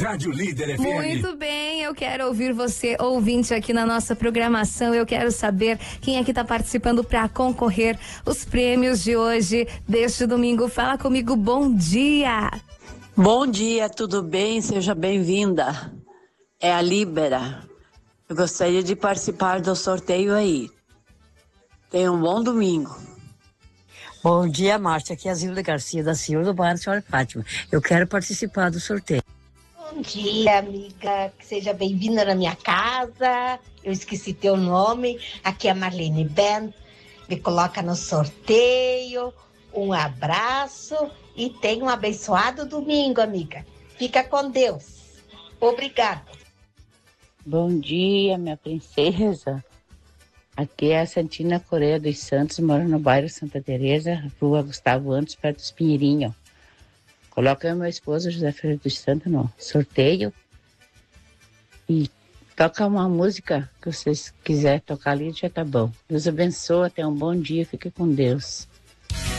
Rádio Líder FM. Muito bem, eu quero ouvir você, ouvinte, aqui na nossa programação. Eu quero saber quem é que tá participando para concorrer os prêmios de hoje, deste domingo. Fala comigo, bom dia. Bom dia, tudo bem? Seja bem-vinda. É a Líbera. Eu gostaria de participar do sorteio aí. Tenha um bom domingo. Bom dia, Márcia. Aqui é a Zilda Garcia da Silva do bairro Senhora Fátima. Eu quero participar do sorteio. Bom dia, amiga. Que seja bem-vinda na minha casa. Eu esqueci teu nome. Aqui é a Marlene Ben. Me coloca no sorteio. Um abraço e tenha um abençoado domingo, amiga. Fica com Deus. Obrigada. Bom dia, minha princesa. Aqui é a Santina Correia dos Santos, moro no bairro Santa Teresa, rua Gustavo Antos, perto dos Pinheirinho. Coloca meu esposo José Ferreira dos Santos no sorteio e toca uma música que vocês quiserem tocar ali, já tá bom. Deus abençoe, tenha um bom dia, fique com Deus.